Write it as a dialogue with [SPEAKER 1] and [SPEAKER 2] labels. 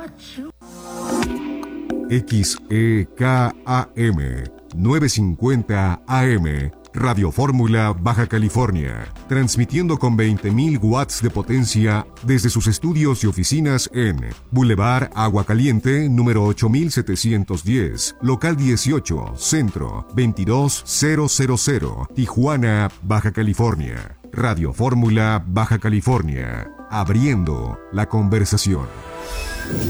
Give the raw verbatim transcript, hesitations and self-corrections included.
[SPEAKER 1] X E K A M novecientos cincuenta A M, Radio Fórmula Baja California, transmitiendo con veinte mil watts de potencia desde sus estudios y oficinas en Boulevard Agua Caliente, número ocho mil setecientos diez, local dieciocho, Centro, veintidós mil, Tijuana, Baja California. Radio Fórmula Baja California, abriendo la conversación.